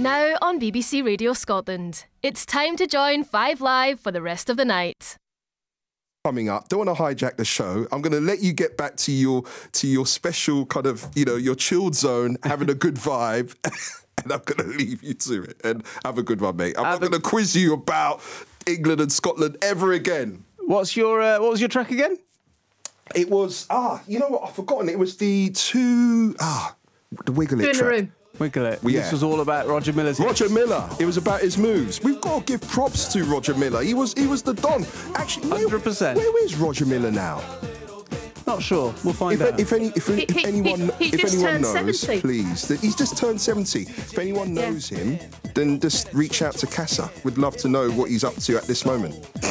Now on BBC Radio Scotland. It's time to join 5 Live for the rest of the night. Coming up, don't want to hijack the show. I'm going to let you get back to your special kind of, your chilled zone, having a good vibe. And I'm going to leave you to it. And have a good one, mate. I'm not going to quiz you about England and Scotland ever again. What was your track again? It was, you know what? I've forgotten. It was the Wiggle It track. Wiggle It. Yeah. This was all about Roger Miller's hits. Roger Miller. It was about his moves. We've got to give props to Roger Miller. He was the Don. Actually, 100%. Where is Roger Miller now? Not sure. We'll find out. If anyone knows, 70. please. He's just turned 70. If anyone knows him, then just reach out to Casa. We'd love to know what he's up to at this moment.